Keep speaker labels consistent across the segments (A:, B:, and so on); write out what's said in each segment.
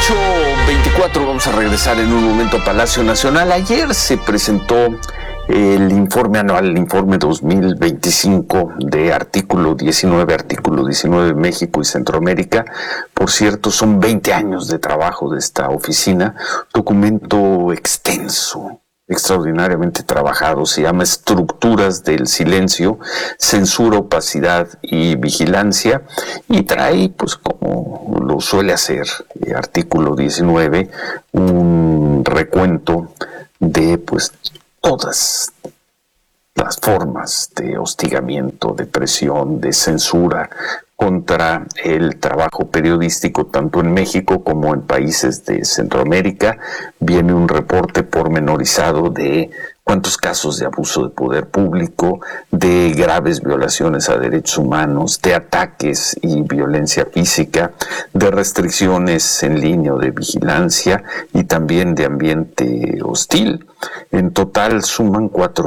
A: 8:24, vamos a regresar en un momento a Palacio Nacional. Ayer se presentó el informe anual, el informe 2025 de Artículo 19 México y Centroamérica. Por cierto, son 20 años de trabajo de esta oficina, documento extenso, extraordinariamente trabajado, se llama Estructuras del Silencio, Censura, Opacidad y Vigilancia, y trae, pues como lo suele hacer, Artículo 19, un recuento de pues todas las formas de hostigamiento, de presión, de censura contra el trabajo periodístico, tanto en México como en países de Centroamérica. Viene un reporte pormenorizado de cuántos casos de abuso de poder público, de graves violaciones a derechos humanos, de ataques y violencia física, de restricciones en línea o de vigilancia y también de ambiente hostil. En total suman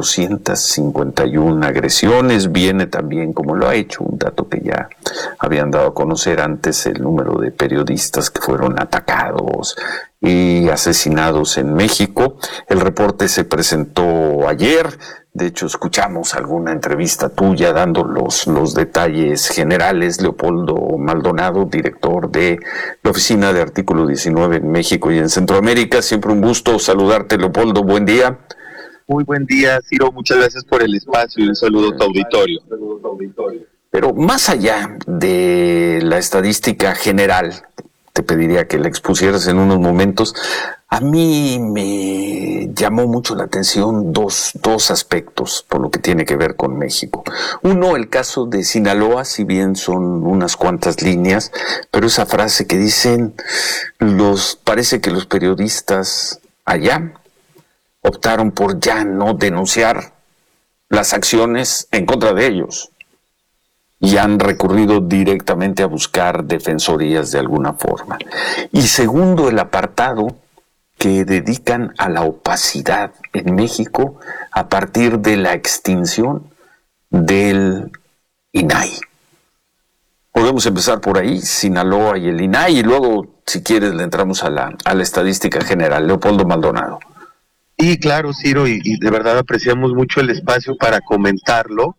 A: 451 agresiones. Viene también, como lo ha hecho, un dato que ya habían dado a conocer antes, el número de periodistas que fueron atacados y asesinados en México. El reporte se presentó ayer. De hecho, escuchamos alguna entrevista tuya dando los detalles generales. Leopoldo Maldonado, director de la Oficina de Artículo 19 en México y en Centroamérica. Siempre un gusto saludarte, Leopoldo. Buen día.
B: Muy buen día, Ciro. Muchas gracias por el espacio y un saludo a tu auditorio.
A: Pero más allá de la estadística general, te pediría que la expusieras en unos momentos. A mí me llamó mucho la atención dos aspectos por lo que tiene que ver con México. Uno, el caso de Sinaloa, si bien son unas cuantas líneas, pero esa frase que dicen, parece que los periodistas allá optaron por ya no denunciar las acciones en contra de ellos y han recurrido directamente a buscar defensorías de alguna forma. Y segundo, el apartado que dedican a la opacidad en México a partir de la extinción del INAI. Podemos empezar por ahí, Sinaloa y el INAI, y luego, si quieres, le entramos a la estadística general. Leopoldo Maldonado.
B: Y claro, Ciro, y de verdad apreciamos mucho el espacio para comentarlo.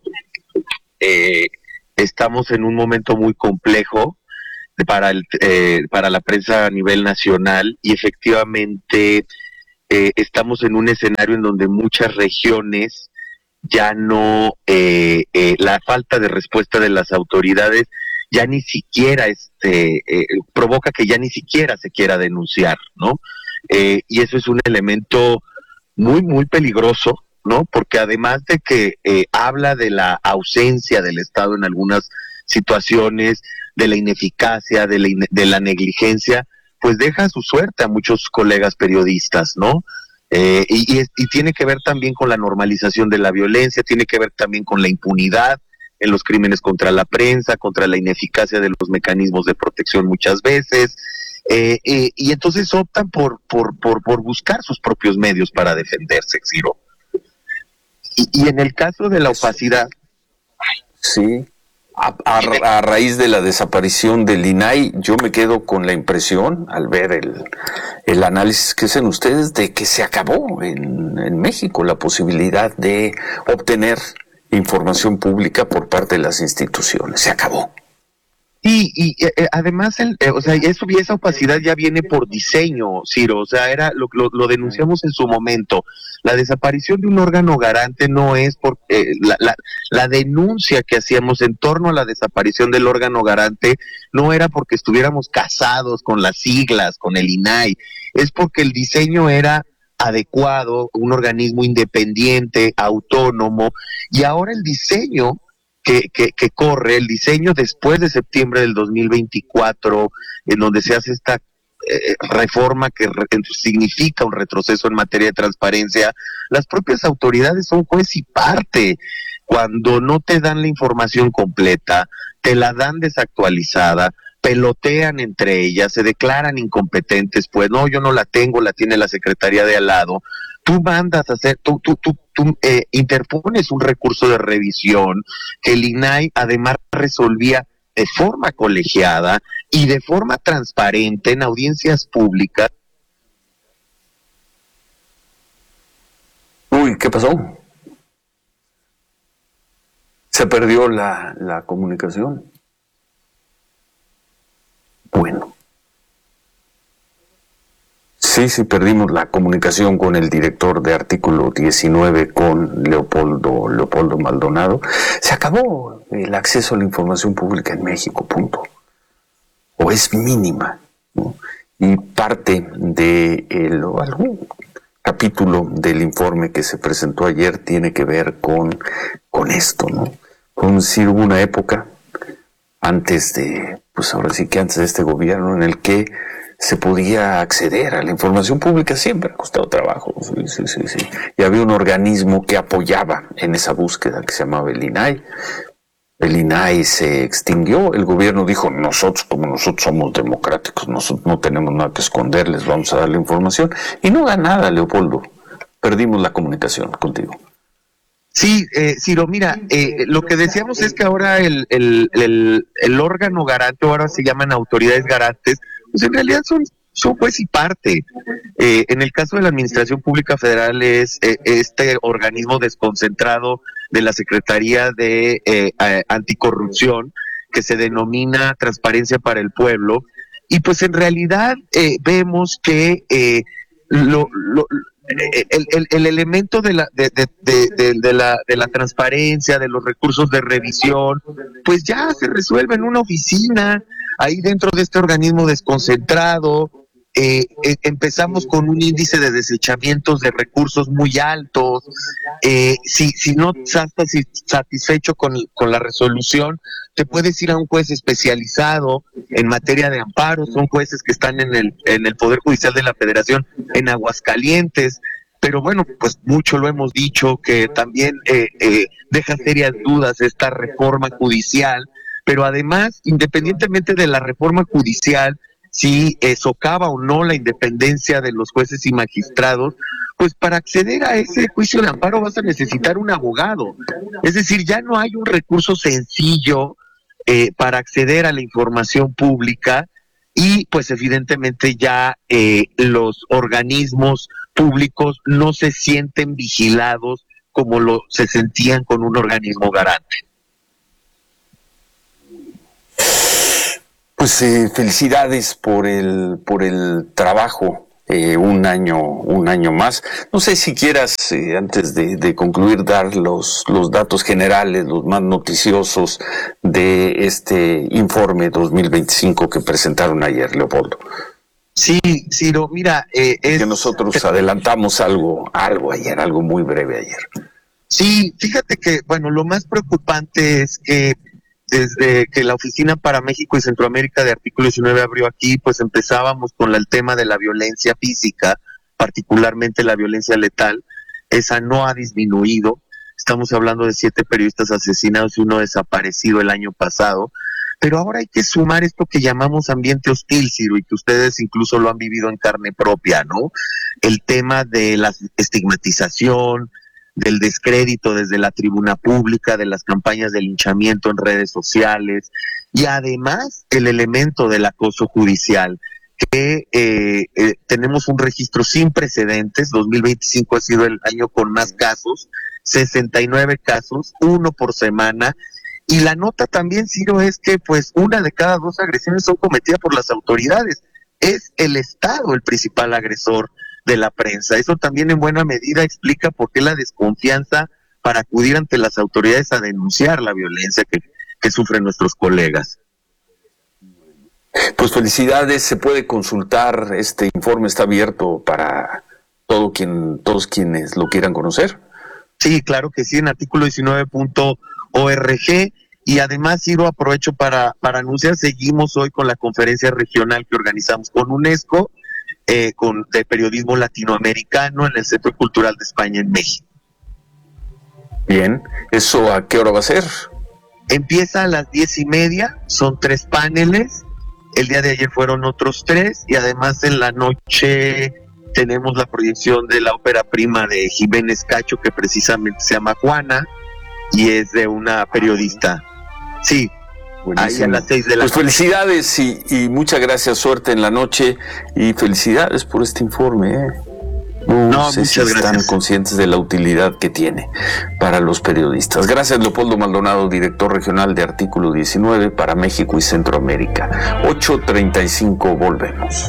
B: Estamos en un momento muy complejo para la prensa a nivel nacional y efectivamente estamos en un escenario en donde muchas regiones ya no, la falta de respuesta de las autoridades ya ni siquiera provoca que ya ni siquiera se quiera denunciar, ¿no? Y eso es un elemento muy, muy peligroso, ¿no? Porque además de que habla de la ausencia del Estado en algunas situaciones, de la ineficacia, de la negligencia, pues deja a su suerte a muchos colegas periodistas, ¿no? Y tiene que ver también con la normalización de la violencia, tiene que ver también con la impunidad en los crímenes contra la prensa, contra la ineficacia de los mecanismos de protección muchas veces, y entonces optan por buscar sus propios medios para defenderse, Ciro. Y en el caso de la opacidad...
A: Sí, a raíz de la desaparición del INAI, yo me quedo con la impresión, al ver el análisis que hacen ustedes, de que se acabó en México la posibilidad de obtener información pública por parte de las instituciones. Se acabó.
B: Y además, o sea, esa opacidad ya viene por diseño, Ciro, o sea, lo denunciamos en su momento. La desaparición de un órgano garante no es por la denuncia que hacíamos en torno a la desaparición del órgano garante no era porque estuviéramos casados con las siglas, con el INAI, es porque el diseño era adecuado, un organismo independiente, autónomo, y ahora el diseño que corre, el diseño después de septiembre del 2024, en donde se hace esta reforma que significa un retroceso en materia de transparencia, las propias autoridades son juez y parte. Cuando no te dan la información completa, te la dan desactualizada, pelotean entre ellas, se declaran incompetentes, pues no, yo no la tengo, la tiene la secretaría de al lado. Tú mandas a hacer, tú interpones un recurso de revisión que el INAI además resolvía de forma colegiada y de forma transparente en audiencias públicas.
A: Uy, ¿qué pasó? ¿Se perdió la comunicación? Bueno. Sí, perdimos la comunicación con el director de Artículo 19, con Leopoldo Maldonado. Se acabó el acceso a la información pública en México, punto. O es mínima, ¿no? Y parte de algún capítulo del informe que se presentó ayer tiene que ver con esto, ¿no? Sí, hubo una época antes de este gobierno en el que se podía acceder a la información pública, siempre ha costado trabajo, sí. Y había un organismo que apoyaba en esa búsqueda que se llamaba el INAI. El INAI se extinguió, el gobierno dijo, nosotros somos democráticos, nosotros no tenemos nada que esconder, les vamos a dar la información. Y no da nada, Leopoldo, perdimos la comunicación contigo.
B: Sí, Ciro, mira, lo que decíamos es que ahora el órgano garante, ahora se llaman autoridades garantes, pues en realidad son juez y parte. En el caso de la Administración Pública Federal es este organismo desconcentrado de la Secretaría de Anticorrupción, que se denomina Transparencia para el Pueblo, y pues en realidad vemos que el elemento de la transparencia, de los recursos de revisión, pues ya se resuelve en una oficina, ahí dentro de este organismo desconcentrado. Empezamos con un índice de desechamientos de recursos muy altos. Si no estás satisfecho con la resolución, te puedes ir a un juez especializado en materia de amparo. Son jueces que están en el Poder Judicial de la Federación en Aguascalientes. Pero bueno, pues mucho lo hemos dicho, que también deja serias dudas esta reforma judicial. Pero además, independientemente de la reforma judicial, si socava o no la independencia de los jueces y magistrados, pues para acceder a ese juicio de amparo vas a necesitar un abogado. Es decir, ya no hay un recurso sencillo para acceder a la información pública, y pues evidentemente ya los organismos públicos no se sienten vigilados como se sentían con un organismo garante.
A: Pues felicidades por el trabajo, un año más. No sé si quieras, antes de concluir, dar los datos generales, los más noticiosos de este informe 2025 que presentaron ayer, Leopoldo.
B: Sí, Ciro, mira,
A: que nosotros adelantamos algo ayer, algo muy breve ayer.
B: Sí, fíjate que, bueno, lo más preocupante es que desde que la Oficina para México y Centroamérica de Artículo 19 abrió aquí, pues empezábamos con el tema de la violencia física, particularmente la violencia letal. Esa no ha disminuido. Estamos hablando de 7 periodistas asesinados y 1 desaparecido el año pasado. Pero ahora hay que sumar esto que llamamos ambiente hostil, Ciro, y que ustedes incluso lo han vivido en carne propia, ¿no? El tema de la estigmatización, del descrédito desde la tribuna pública, de las campañas de linchamiento en redes sociales, y además el elemento del acoso judicial, que tenemos un registro sin precedentes. 2025 ha sido el año con más casos, 69 casos, 1 por semana, y la nota también, Ciro, es que pues 1 de cada 2 agresiones son cometidas por las autoridades. Es el Estado el principal agresor de la prensa. Eso también en buena medida explica por qué la desconfianza para acudir ante las autoridades a denunciar la violencia que sufren nuestros colegas.
A: Pues felicidades, se puede consultar, este informe está abierto para todos quienes lo quieran conocer.
B: Sí, claro que sí, en artículo 19.org. Y además, Ciro, aprovecho para anunciar, seguimos hoy con la conferencia regional que organizamos con UNESCO, de periodismo latinoamericano, en el Centro Cultural de España en México.
A: Bien, ¿eso a qué hora va a ser?
B: Empieza a las 10:30, son 3 paneles. El día de ayer fueron otros 3, y además en la noche tenemos la proyección de la ópera prima de Jiménez Cacho, que precisamente se llama Juana, y es de una periodista. Sí, ahí a las 6 de la
A: Pues felicidades y muchas gracias, suerte en la noche y felicidades por este informe. No sé si están conscientes de la utilidad que tiene para los periodistas. Gracias, Leopoldo Maldonado, director regional de Artículo 19 para México y Centroamérica. 8:35, volvemos.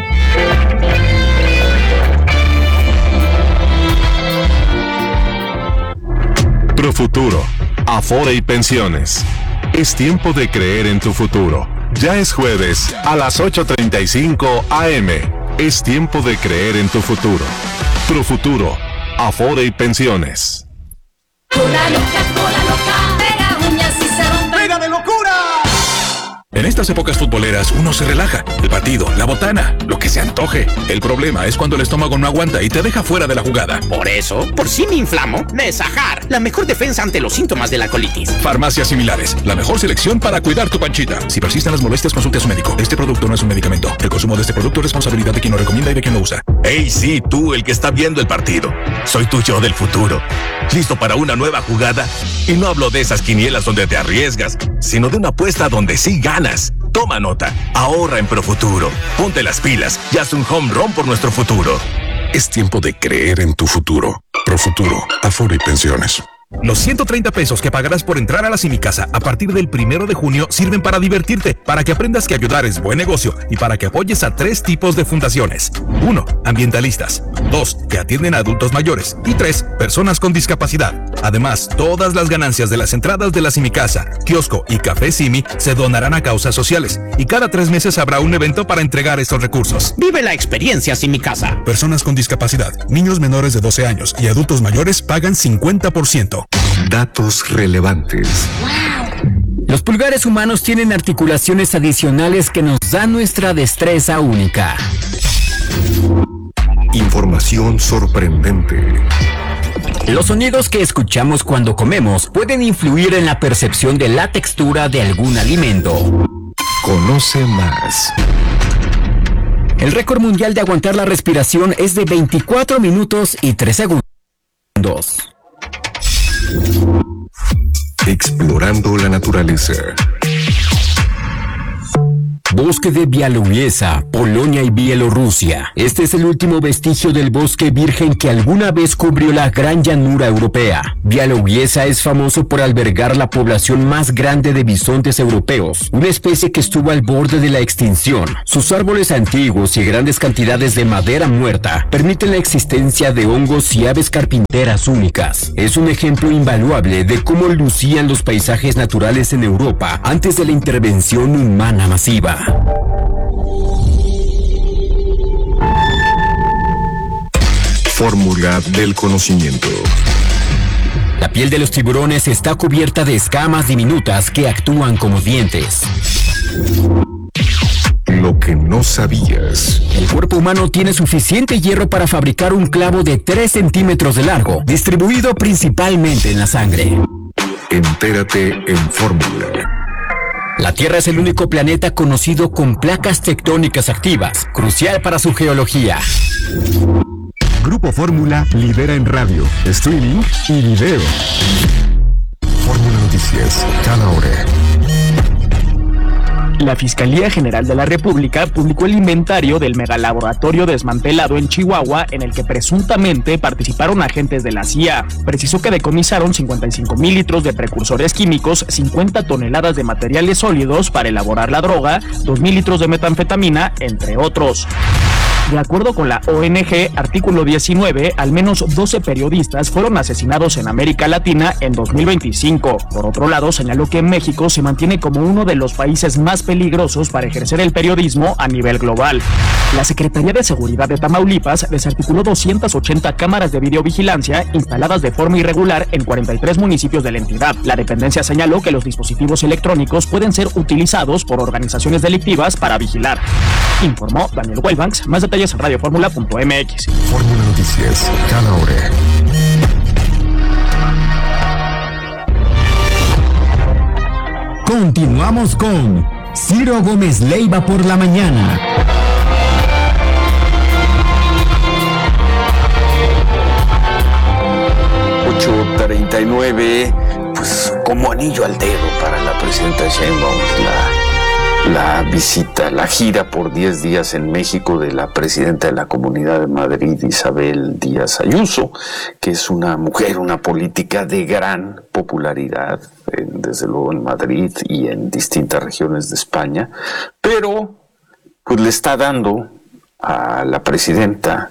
C: Profuturo, Afore y Pensiones. Es tiempo de creer en tu futuro. Ya es jueves a las 8:35 a.m. Es tiempo de creer en tu futuro. Profuturo, Afore y Pensiones.
D: Cola loca, pega uñas y se rompe.
E: ¡Pega de locura!
F: En estas épocas futboleras uno se relaja. El partido, la botana, lo que se antoje. El problema es cuando el estómago no aguanta y te deja fuera de la jugada.
G: Por eso, por si me inflamo, Nesajar, la mejor defensa ante los síntomas de la colitis.
F: Farmacias similares, la mejor selección para cuidar tu panchita. Si persisten las molestias, consulte a su médico. Este producto no es un medicamento. El consumo de este producto es responsabilidad de quien lo recomienda y de quien lo usa.
H: ¡Ey, sí, tú, el que está viendo el partido! Soy tu yo del futuro. ¿Listo para una nueva jugada? Y no hablo de esas quinielas donde te arriesgas, sino de una apuesta donde sí ganas. Toma nota, ahorra en Profuturo. Ponte las pilas y haz un home run por nuestro futuro.
C: Es tiempo de creer en tu futuro. Profuturo, Afore y Pensiones.
F: Los 130 pesos que pagarás por entrar a la Simicasa a partir del 1 de junio sirven para divertirte, para que aprendas que ayudar es buen negocio y para que apoyes a 3 tipos de fundaciones. 1. Ambientalistas. 2. Que atienden a adultos mayores. Y 3. Personas con discapacidad. Además, todas las ganancias de las entradas de la Simicasa, kiosco y café Simi se donarán a causas sociales. Y cada 3 meses habrá un evento para entregar estos recursos.
G: Vive la experiencia Simicasa.
F: Personas con discapacidad, niños menores de 12 años y adultos mayores pagan 50%.
C: Datos relevantes.
I: Los pulgares humanos tienen articulaciones adicionales que nos dan nuestra destreza única.
C: Información sorprendente.
I: Los sonidos que escuchamos cuando comemos pueden influir en la percepción de la textura de algún alimento.
C: Conoce más.
I: El récord mundial de aguantar la respiración es de 24 minutos y 3 segundos.
C: Explorando la naturaleza.
I: Bosque de Białowieża, Polonia y Bielorrusia. Este es el último vestigio del bosque virgen que alguna vez cubrió la gran llanura europea. Białowieża es famoso por albergar la población más grande de bisontes europeos, una especie que estuvo al borde de la extinción. Sus árboles antiguos y grandes cantidades de madera muerta permiten la existencia de hongos y aves carpinteras únicas. Es un ejemplo invaluable de cómo lucían los paisajes naturales en Europa antes de la intervención humana masiva.
C: Fórmula del conocimiento.
I: La piel de los tiburones está cubierta de escamas diminutas que actúan como dientes.
C: Lo que no sabías.
I: El cuerpo humano tiene suficiente hierro para fabricar un clavo de 3 centímetros de largo, distribuido principalmente en la sangre.
C: Entérate en Fórmula.
I: La Tierra es el único planeta conocido con placas tectónicas activas, crucial para su geología.
J: Grupo Fórmula lidera en radio, streaming y video.
C: Fórmula Noticias, cada hora.
K: La Fiscalía General de la República publicó el inventario del megalaboratorio desmantelado en Chihuahua en el que presuntamente participaron agentes de la CIA. Precisó que decomisaron 55,000 litros de precursores químicos, 50 toneladas de materiales sólidos para elaborar la droga, 2,000 litros de metanfetamina, entre otros. De acuerdo con la ONG Artículo 19, al menos 12 periodistas fueron asesinados en América Latina en 2025. Por otro lado, señaló que México se mantiene como uno de los países más peligrosos para ejercer el periodismo a nivel global. La Secretaría de Seguridad de Tamaulipas desarticuló 280 cámaras de videovigilancia instaladas de forma irregular en 43 municipios de la entidad. La dependencia señaló que los dispositivos electrónicos pueden ser utilizados por organizaciones delictivas para vigilar. Informó Daniel Wellbanks. Más detalles en radioformula.mx.
C: Fórmula Noticias, cada hora.
I: Continuamos con Ciro Gómez Leiva por la mañana.
A: .39, pues como anillo al dedo para la presidenta Sheinbaum la visita, la gira por 10 días en México de la presidenta de la Comunidad de Madrid, Isabel Díaz Ayuso, que es una mujer, una política de gran popularidad, desde luego en Madrid y en distintas regiones de España, pero pues le está dando a la presidenta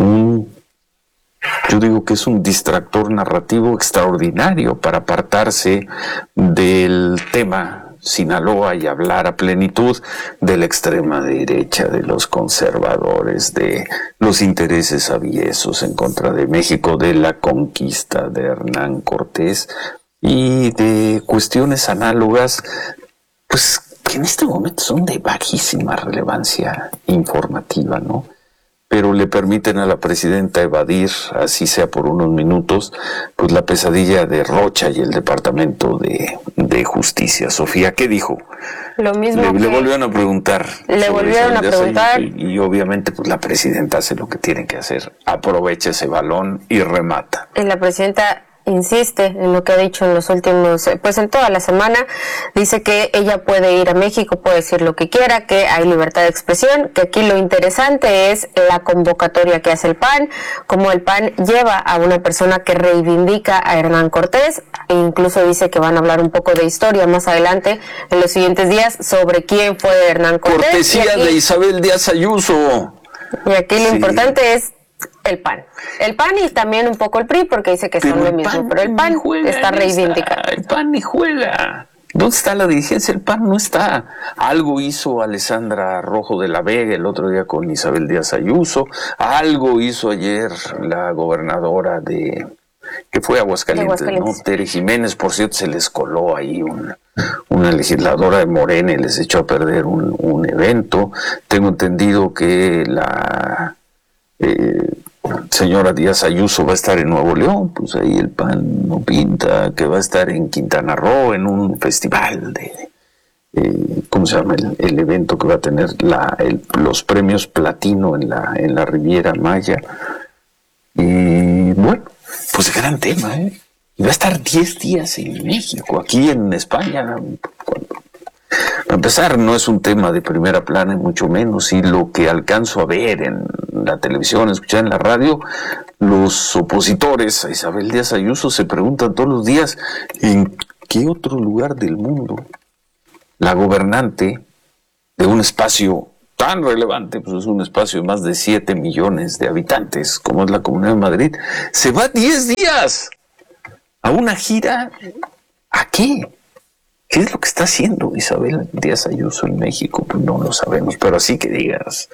A: yo digo que es un distractor narrativo extraordinario para apartarse del tema Sinaloa y hablar a plenitud de la extrema derecha, de los conservadores, de los intereses aviesos en contra de México, de la conquista de Hernán Cortés y de cuestiones análogas, pues que en este momento son de bajísima relevancia informativa, ¿no? Pero le permiten a la presidenta evadir, así sea por unos minutos, pues la pesadilla de Rocha y el Departamento de Justicia. Sofía, ¿qué dijo?
E: Lo mismo
A: le volvieron a preguntar.
E: Le volvieron a preguntar.
A: Y obviamente pues la presidenta hace lo que tiene que hacer. Aprovecha ese balón y remata.
E: Y la presidenta insiste en lo que ha dicho en los últimos, pues en toda la semana, dice que ella puede ir a México, puede decir lo que quiera, que hay libertad de expresión, que aquí lo interesante es la convocatoria que hace el PAN, como el PAN lleva a una persona que reivindica a Hernán Cortés, e incluso dice que van a hablar un poco de historia más adelante, en los siguientes días, sobre quién fue Hernán Cortés.
A: Cortesía de Isabel Díaz Ayuso.
E: Y aquí lo importante es el PAN y también un poco el PRI, porque dice que son lo mismo, pero el PAN está reivindicando.
A: El PAN ni juega. ¿Dónde está la dirigencia? El PAN no está. Algo hizo Alessandra Rojo de la Vega el otro día con Isabel Díaz Ayuso, algo hizo ayer la gobernadora que fue Aguascalientes, ¿no? Tere Jiménez, por cierto, se les coló ahí una legisladora de Morena y les echó a perder un evento. Tengo entendido que la señora Díaz Ayuso va a estar en Nuevo León, pues ahí el PAN no pinta, que va a estar en Quintana Roo en un festival de ¿cómo se llama? El evento que va a tener los premios platino en la Riviera Maya. Y bueno, pues gran tema, ¿eh? Y va a estar 10 días en México, aquí en España. Para empezar, no es un tema de primera plana, mucho menos, y lo que alcanzo a ver en la televisión, escuchar en la radio, los opositores a Isabel Díaz Ayuso se preguntan todos los días en qué otro lugar del mundo la gobernante de un espacio tan relevante, pues es un espacio de más de 7 millones de habitantes, como es la Comunidad de Madrid, se va 10 días a una gira. ¿A qué? ¿Qué es lo que está haciendo Isabel Díaz Ayuso en México? Pues no lo sabemos, pero así que digas,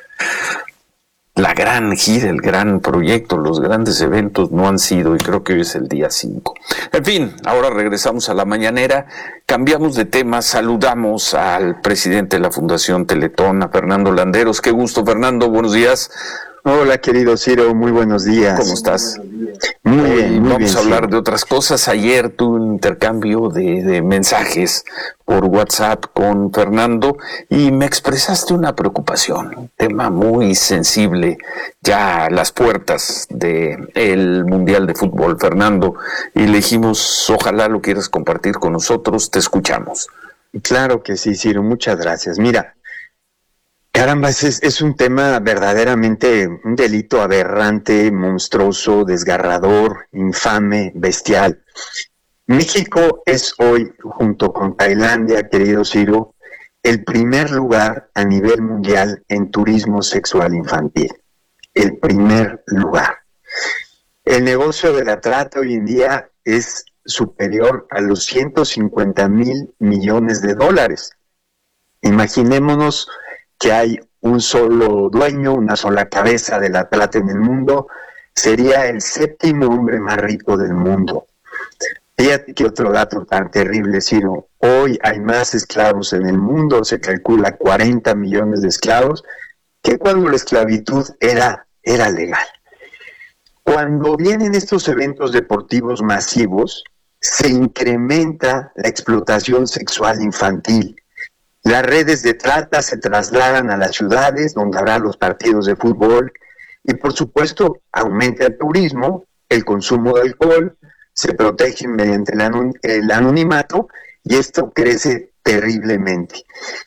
A: la gran gira, el gran proyecto, los grandes eventos no han sido, y creo que hoy es el día 5. En fin, ahora regresamos a la mañanera, cambiamos de tema, saludamos al presidente de la Fundación Teletón, a Fernando Landeros. Qué gusto, Fernando, buenos días.
L: Hola, querido Ciro, muy buenos días.
A: ¿Cómo estás?
L: Muy bien, muy
A: vamos
L: bien,
A: a hablar
L: Ciro.
A: de otras cosas. Ayer tuve un intercambio de mensajes por WhatsApp con Fernando y me expresaste una preocupación, un tema muy sensible, ya a las puertas del Mundial de Fútbol, Fernando, y le dijimos, ojalá lo quieras compartir con nosotros, te escuchamos.
L: Claro que sí, Ciro, muchas gracias. Mira, caramba, es un tema verdaderamente, un delito aberrante, monstruoso, desgarrador, infame, bestial. México es hoy, junto con Tailandia, querido Ciro, el primer lugar a nivel mundial en turismo sexual infantil. El primer lugar. El negocio de la trata hoy en día es superior a los 150,000 millones de dólares. Imaginémonos que hay un solo dueño, una sola cabeza de la trata en el mundo, sería el 7º hombre más rico del mundo. Fíjate que otro dato tan terrible, Ciro. Hoy hay más esclavos en el mundo, se calcula 40 millones de esclavos, que cuando la esclavitud era legal. Cuando vienen estos eventos deportivos masivos, se incrementa la explotación sexual infantil. Las redes de trata se trasladan a las ciudades donde habrá los partidos de fútbol y por supuesto aumenta el turismo, el consumo de alcohol, se protegen mediante el anonimato y esto crece terriblemente.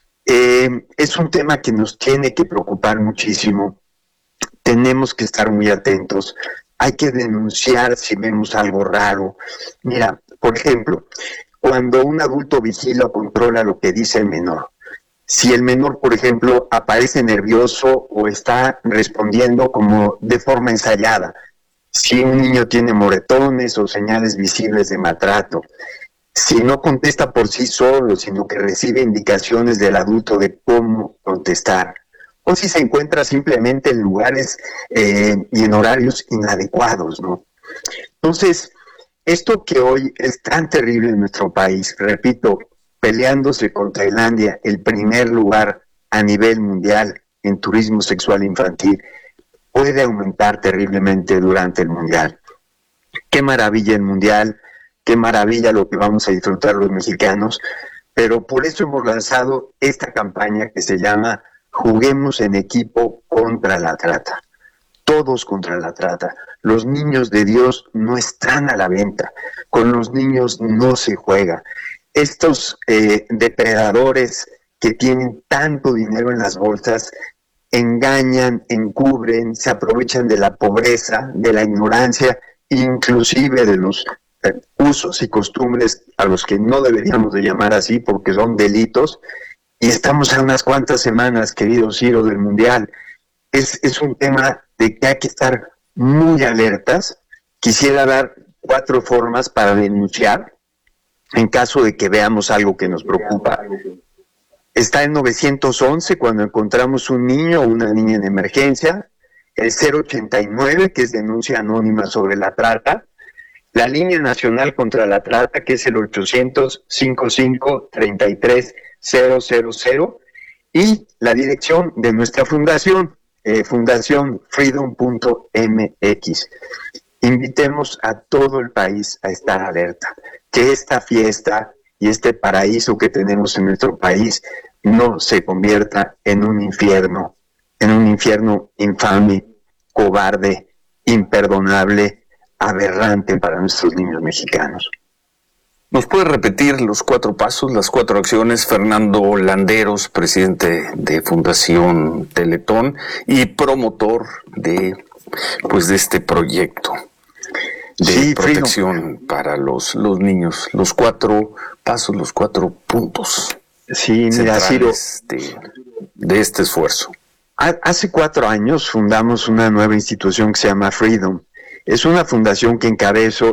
L: Es un tema que nos tiene que preocupar muchísimo. Tenemos que estar muy atentos. Hay que denunciar si vemos algo raro. Mira, por ejemplo, cuando un adulto vigila o controla lo que dice el menor. Si el menor, por ejemplo, aparece nervioso o está respondiendo como de forma ensayada. Si un niño tiene moretones o señales visibles de maltrato. Si no contesta por sí solo, sino que recibe indicaciones del adulto de cómo contestar. O si se encuentra simplemente en lugares y en horarios inadecuados, ¿no? Entonces, esto que hoy es tan terrible en nuestro país, repito, peleándose con Tailandia, el primer lugar a nivel mundial en turismo sexual infantil, puede aumentar terriblemente durante el mundial. Qué maravilla el mundial, qué maravilla lo que vamos a disfrutar los mexicanos, pero por eso hemos lanzado esta campaña que se llama Juguemos en equipo contra la trata. Todos contra la trata. Los niños de Dios no están a la venta. Con los niños no se juega. Estos depredadores que tienen tanto dinero en las bolsas engañan, encubren, se aprovechan de la pobreza, de la ignorancia, inclusive de los usos y costumbres a los que no deberíamos de llamar así porque son delitos. Y estamos a unas cuantas semanas, querido Ciro, del Mundial. Es un tema de que hay que estar muy alertas. Quisiera dar 4 formas para denunciar en caso de que veamos algo que nos preocupa. Está el 911 cuando encontramos un niño o una niña en emergencia. El 089, que es denuncia anónima sobre la trata. La línea nacional contra la trata, que es el 800-55-33-000, y la dirección de nuestra fundación, fundacionfreedom.mx. Invitemos a todo el país a estar alerta, que esta fiesta y este paraíso que tenemos en nuestro país no se convierta en un infierno infame, cobarde, imperdonable, aberrante para nuestros niños mexicanos.
A: ¿Nos puede repetir los 4 pasos, las 4 acciones? Fernando Landeros, presidente de Fundación Teletón y promotor de este proyecto de protección para los niños. Los 4 pasos, los 4 puntos.
L: Sí, mira, Ciro,
A: de este esfuerzo.
L: Hace 4 años fundamos una nueva institución que se llama Freedom. Es una fundación que encabezo